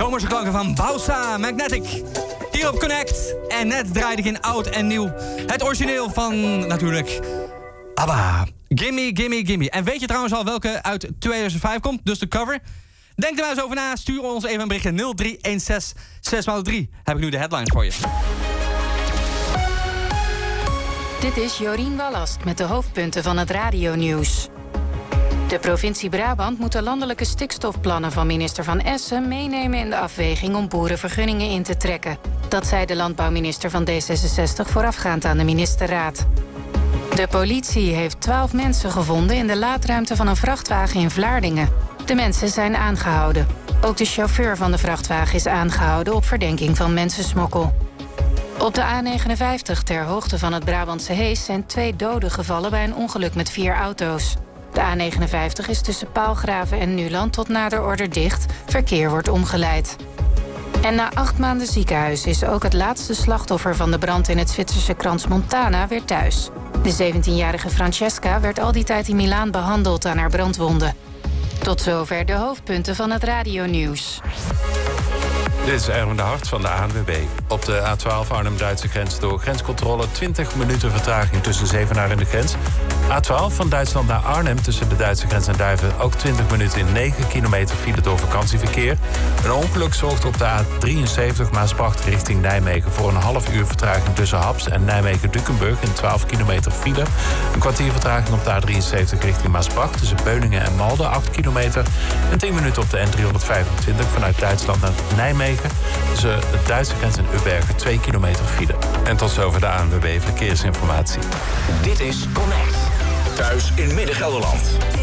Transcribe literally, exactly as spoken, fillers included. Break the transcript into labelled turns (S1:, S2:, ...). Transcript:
S1: zomerse klanken van Bausa Magnetic. Hier op Connect. En net draaide ik in oud en nieuw het origineel van, natuurlijk, ABBA. Gimme, gimme, gimme. En weet je trouwens al welke uit tweeduizend vijf komt? Dus de cover. Denk er maar eens over na. Stuur ons even een berichtje. nul drie een zes zes drie. Heb ik nu de headlines voor je.
S2: Dit is Jorien Wallast met de hoofdpunten van het radionieuws. De provincie Brabant moet de landelijke stikstofplannen van minister Van Essen meenemen in de afweging om boerenvergunningen in te trekken. Dat zei de landbouwminister van D zesenzestig voorafgaand aan de ministerraad. De politie heeft twaalf mensen gevonden in de laadruimte van een vrachtwagen in Vlaardingen. De mensen zijn aangehouden. Ook de chauffeur van de vrachtwagen is aangehouden op verdenking van mensensmokkel. Op de A negenenvijftig ter hoogte van het Brabantse Hees zijn twee doden gevallen bij een ongeluk met vier auto's. De A negenenvijftig is tussen Paalgraven en Nuland tot nader order dicht. Verkeer wordt omgeleid. En na acht maanden ziekenhuis is ook het laatste slachtoffer van de brand in het Zwitserse Crans-Montana weer thuis. De zeventienjarige Francesca werd al die tijd in Milaan behandeld aan haar brandwonden. Tot zover de hoofdpunten van het radionieuws.
S3: Dit is Erwin de Hart van de A N W B. Op de A twaalf Arnhem-Duitse grens door grenscontrole twintig minuten vertraging tussen Zevenaar en de grens. A twaalf van Duitsland naar Arnhem tussen de Duitse grens en Duiven ook twintig minuten in negen kilometer file door vakantieverkeer. Een ongeluk zorgt op de A drieënzeventig Maasbracht richting Nijmegen voor een half uur vertraging tussen Haps en Nijmegen-Dukenburg in twaalf kilometer file. Een kwartier vertraging op de A drieënzeventig richting Maasbracht tussen Beuningen en Malden acht kilometer. En tien minuten op de N driehonderdvijfentwintig vanuit Duitsland naar Nijmegen. Tussen de Duitse grens en Ubbergen twee kilometer file. En tot zover de A N W B Verkeersinformatie.
S4: Dit is Connect. Thuis in Midden-Gelderland.